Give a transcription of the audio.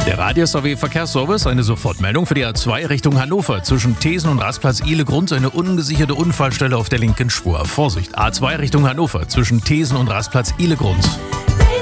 Der Radius AW Verkehrsservice, eine Sofortmeldung für die A2 Richtung Hannover. Zwischen Thesen und Rastplatz Ihlegrund eine ungesicherte Unfallstelle auf der linken Spur. Vorsicht, A2 Richtung Hannover, zwischen Thesen und Rastplatz Ihlegrund.